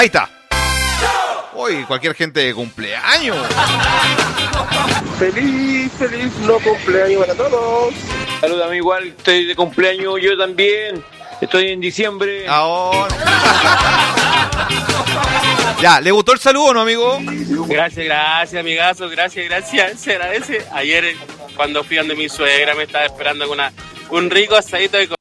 Ahí está. Uy, cualquier gente de cumpleaños. Feliz no cumpleaños para todos. Saludos, amigo, igual estoy de cumpleaños, yo también. Estoy en diciembre. Ahora. Ya, ¿le gustó el saludo o no, amigo? Gracias, amigazo, gracias. Se agradece. Ayer, cuando fui donde mi suegra, me estaba esperando con un rico asadito de